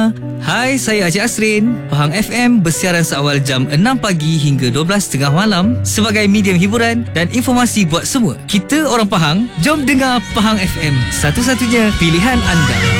Hai, saya Encik Asrin. Pahang FM bersiaran seawal jam 6 pagi hingga 12.30 malam sebagai medium hiburan dan informasi buat semua. Kita orang Pahang, jom dengar Pahang FM. Satu-satunya pilihan anda.